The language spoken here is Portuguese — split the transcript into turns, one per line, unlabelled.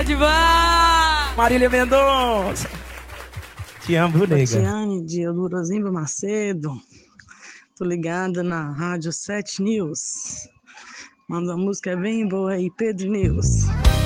Divan!
Marília Mendonça. Te amo, nega.
Tatiane de Eudorosimba Macedo. Tô ligada na Rádio 7 News. Manda uma música bem boa aí, Pedro News.